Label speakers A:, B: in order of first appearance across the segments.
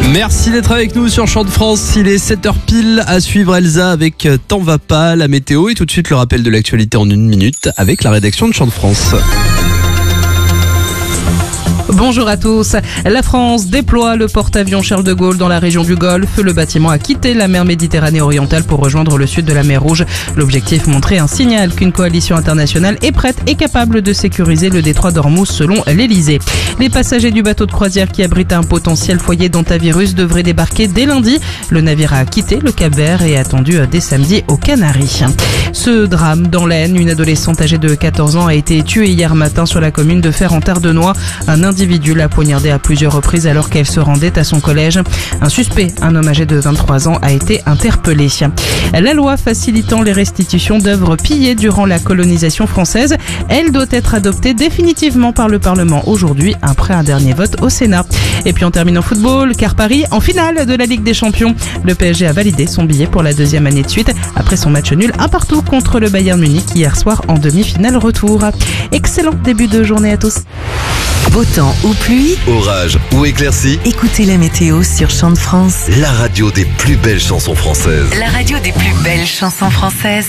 A: Merci d'être avec nous sur Chant de France. Il est 7h pile. À suivre Elsa avec T'en va pas, la météo et tout de suite le rappel de l'actualité en 1 minute avec la rédaction de Chant de France.
B: Bonjour à tous. La France déploie le porte-avions Charles de Gaulle dans la région du Golfe. Le bâtiment a quitté la mer Méditerranée orientale pour rejoindre le sud de la mer Rouge. L'objectif, montrer un signal qu'une coalition internationale est prête et capable de sécuriser le détroit d'Ormuz selon l'Elysée. Les passagers du bateau de croisière qui abrite un potentiel foyer d'hantavirus devraient débarquer dès lundi. Le navire a quitté le Cap-Vert et est attendu dès samedi aux Canaries. Ce drame dans l'Aisne, une adolescente âgée de 14 ans a été tuée hier matin sur la commune de Fer-en-Tardenois. Un individu l'a poignardée à plusieurs reprises alors qu'elle se rendait à son collège. Un suspect, un homme âgé de 23 ans, a été interpellé. La loi facilitant les restitutions d'œuvres pillées durant la colonisation française, elle doit être adoptée définitivement par le Parlement aujourd'hui après un dernier vote au Sénat. Et puis on termine en football, car Paris en finale de la Ligue des Champions. Le PSG a validé son billet pour la 2e année de suite après son match nul 1-1 contre le Bayern Munich hier soir en demi-finale retour. Excellent début de journée à tous.
C: Beau temps ou pluie,
D: orage ou éclaircie,
C: écoutez la météo sur Chant de France.
D: la radio des plus belles chansons françaises.
C: La radio des plus belles chansons françaises.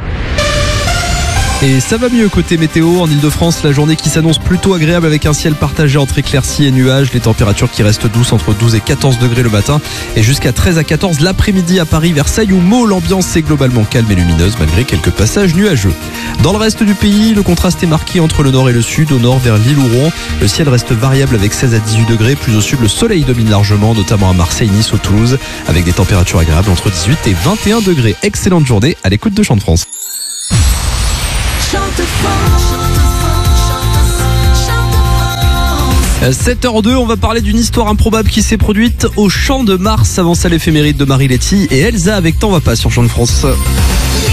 A: Et ça va mieux côté météo en Ile-de-France, la journée qui s'annonce plutôt agréable avec un ciel partagé entre éclaircies et nuages, les températures qui restent douces entre 12 et 14 degrés le matin et jusqu'à 13 à 14 l'après-midi à Paris, Versailles ou Meaux. L'ambiance est globalement calme et lumineuse malgré quelques passages nuageux. Dans le reste du pays, le contraste est marqué entre le nord et le sud. Au nord vers l'île ou Rouen, le ciel reste variable avec 16 à 18 degrés. Plus au sud, le soleil domine largement, notamment à Marseille, Nice ou Toulouse, avec des températures agréables entre 18 et 21 degrés. Excellente journée à l'écoute de Chant de France. 7h02, on va parler d'une histoire improbable qui s'est produite au Champ de Mars. Avant ça, l'éphéméride de Marie Letty et Elsa avec T'en va pas sur Chant de France.